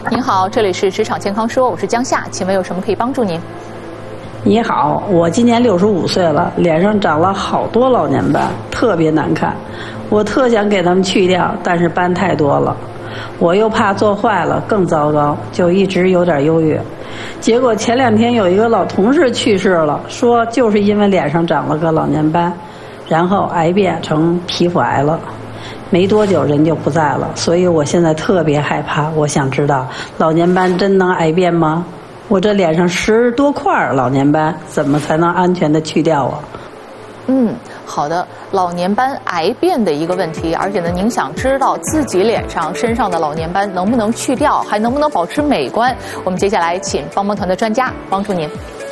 您好，这里是职场健康说，我是江夏，请问有什么可以帮助您？ 你好，我今年65岁了，脸上长了好多老年斑，特别难看。我特想给它们去掉，但是斑太多了，我又怕做坏了更糟糕，就一直有点忧郁。结果前2天有一个老同事去世了，说就是因为脸上长了个老年斑，然后癌变成皮肤癌了。没多久人就不在了，所以我现在特别害怕。我想知道，老年斑真能癌变吗？我这脸上10多块老年斑，怎么才能安全的去掉啊？ 好的，老年斑癌变的一个问题，而且呢，您想知道自己脸上、身上的老年斑能不能去掉，还能不能保持美观？我们接下来请帮帮团的专家帮助您。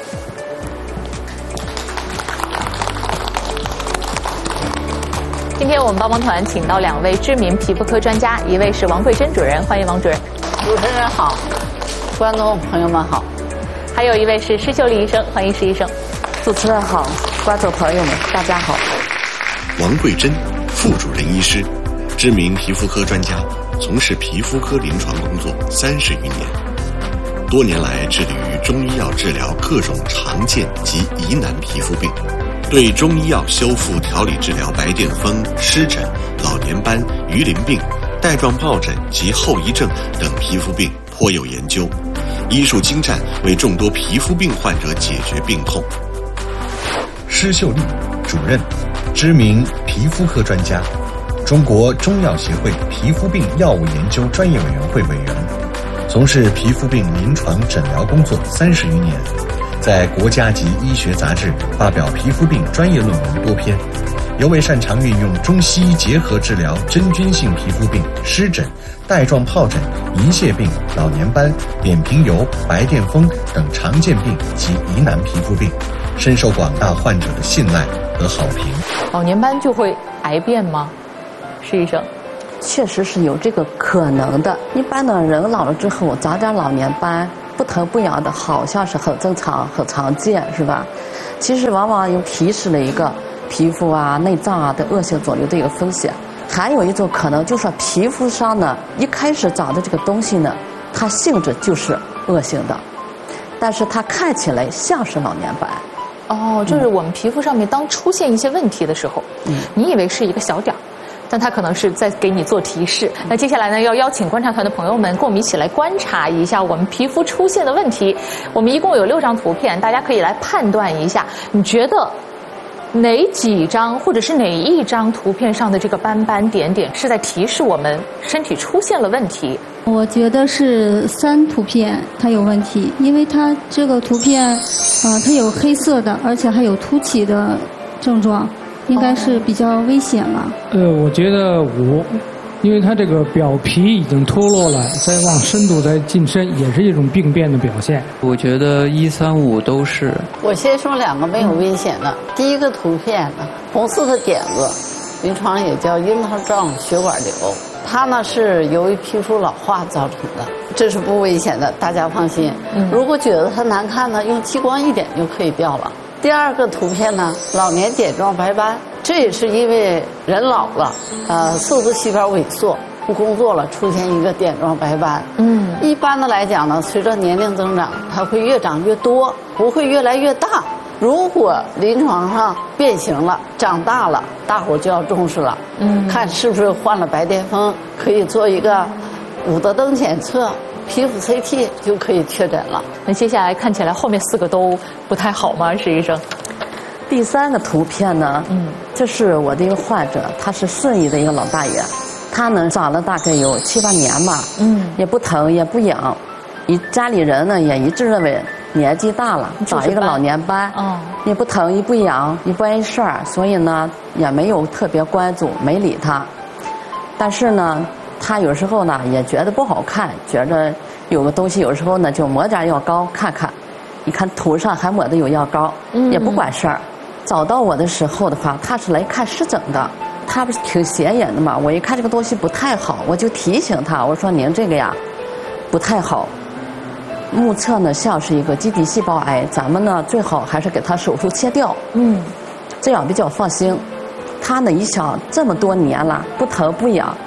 今天我们帮帮团请到2位知名皮肤科专家，一位是王桂珍主任，欢迎王主任。 主持人好，观众朋友们好。 还有一位是施秀丽医生，欢迎施医生。 主持人好，观众朋友们大家好。 王桂珍，副主任医师，知名皮肤科专家，从事皮肤科临床工作30余年，多年来致力于中医药治疗各种常见及疑难皮肤病，对中医药修复调理治疗白癜风、湿疹、老年斑、鱼鳞病、带状疱疹及后遗症等皮肤病颇有研究，医术精湛，为众多皮肤病患者解决病痛。 施秀丽，主任，知名皮肤科专家，中国中药协会皮肤病药物研究专业委员会委员，从事皮肤病临床诊疗工作30余年，在国家级医学杂志发表皮肤病专业论文多篇，尤为擅长运用中西医结合治疗真菌性皮肤病、湿疹、带状疱疹、银屑病、老年斑、扁平疣、白癜风等常见病及疑难皮肤病，深受广大患者的信赖和好评。 老年斑就会癌变吗？施医生。 确实是有这个可能的。一般的人老了之后长点老年斑，不疼不痒的，好像是很正常、很常见，是吧？其实往往又提示了一个皮肤啊、内脏啊的恶性肿瘤的一个风险。还有一种可能就是皮肤上呢，一开始长的这个东西呢，它性质就是恶性的，但是它看起来像是老年斑。 就是我们皮肤上面当出现一些问题的时候，你以为是一个小点儿，但它可能是在给你做提示。那接下来呢，要邀请观察团的朋友们跟我们一起来观察一下我们皮肤出现的问题。我们一共有6张图片，大家可以来判断一下，你觉得哪几张或者是哪一张图片上的这个斑斑点点是在提示我们身体出现了问题？ 我觉得是3图片它有问题，因为它这个图片，它有黑色的，而且还有凸起的症状，应该是比较危险了。 我觉得5，因为它这个表皮已经脱落了，再往深度再进深，也是一种病变的表现。 我觉得1、3、5都是。 我先说2个没有危险的。第一个图片呢，红色的点子，临床也叫樱桃状血管瘤，它呢是由于皮肤老化造成的，这是不危险的，大家放心。如果觉得它难看呢，用激光一点就可以掉了。第2个图片呢，老年点状白斑，这也是因为人老了，色素细胞萎缩不工作了，出现一个点状白斑。一般的来讲呢，随着年龄增长，它会越长越多，不会越来越大。如果临床上变形了、长大了，大伙就要重视了。看是不是患了白癜风，可以做一个伍德登检测，皮肤 CT 就可以确诊了。 那接下来看起来后面4个都不太好吗，施医生？ 第3个图片呢，这是我的一个患者，他是顺义的一个老大爷，他呢长了大概有7、8年吧，也不疼也不痒，家里人呢也一致认为年纪大了，长一个老年斑，也不疼也不痒也不碍事儿，所以呢也没有特别关注，没理他。但是呢，他有时候呢也觉得不好看，觉得有个东西，有时候呢就抹点药膏看看，你看图上还抹的有药膏，也不管事儿。找到我的时候的话，他是来看湿疹的，他不是挺显眼的嘛，我一看这个东西不太好，我就提醒他，我说您这个呀不太好，目测呢像是一个基底细胞癌，咱们呢最好还是给他手术切掉，这样比较放心。他呢一想这么多年了，不疼不痒，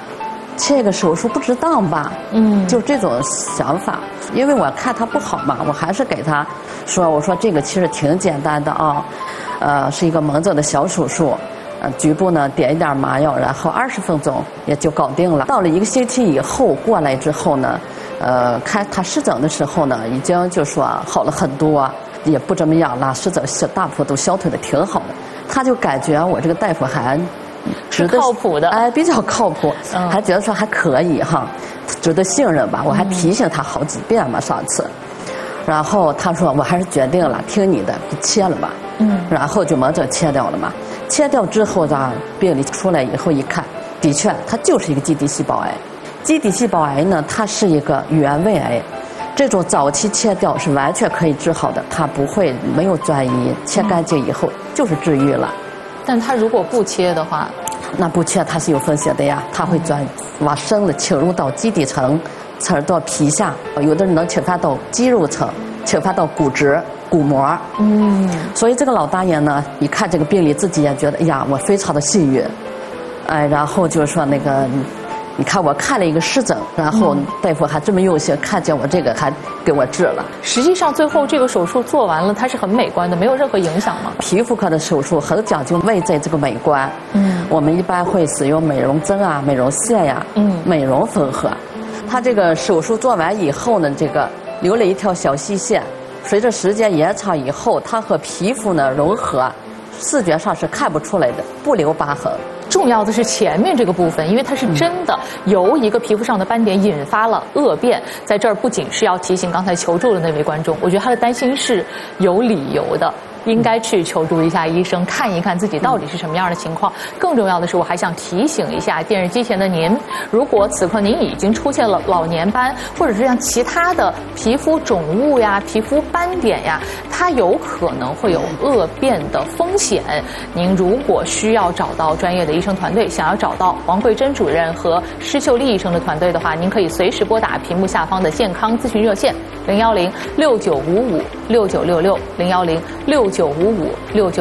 切个手术不值当吧？就这种想法。因为我看他不好嘛，我还是给他说，我说这个其实挺简单的啊，是一个蒙着的小手术，局部呢点一点麻药，然后20分钟也就搞定了。到了1个星期以后过来之后呢，看他湿疹的时候呢，已经就说好了很多，也不怎么痒了，湿疹大部分都消退的挺好的。他就感觉我这个大夫还是靠谱的， 哎，比较靠谱，还觉得说还可以哈，值得信任吧。我还提醒他好几遍嘛，上次。然后他说我还是决定了，听你的，切了吧。然后就蒙着切掉了嘛。切掉之后呢，病理出来以后一看，的确它就是一个基底细胞癌。基底细胞癌呢，它是一个原位癌，这种早期切掉是完全可以治好的，它不会没有转移，切干净以后就是治愈了。 但它如果不切的话， 那不切它是有风险的呀，它会往深了侵入到基底层，刺到皮下，有的人能侵犯到肌肉层，侵犯到骨质、骨膜。所以这个老大爷呢，一看这个病例，自己也觉得，哎呀，我非常的幸运，哎，然后就说那个。你看，我看了一个湿疹，然后大夫还这么用心，看见我这个还给我治了。 实际上，最后这个手术做完了，它是很美观的，没有任何影响吗？ 皮肤科的手术很讲究外在这个美观。我们一般会使用美容针啊、美容线呀、美容缝合。他这个手术做完以后呢，这个留了一条小细线，随着时间延长以后，它和皮肤呢融合，视觉上是看不出来的，不留疤痕。 重要的是前面这个部分，因为它是真的由一个皮肤上的斑点引发了恶变。在这儿不仅是要提醒刚才求助的那位观众，我觉得他的担心是有理由的，应该去求助一下医生，看一看自己到底是什么样的情况。更重要的是，我还想提醒一下电视机前的您，如果此刻您已经出现了老年斑，或者是像其他的皮肤肿物呀、皮肤斑点呀，它有可能会有恶变的风险。您如果需要找到专业的医生团队，想要找到王桂珍主任和施秀丽医生的团队的话，您可以随时拨打屏幕下方的健康咨询热线01069556966 01069556966。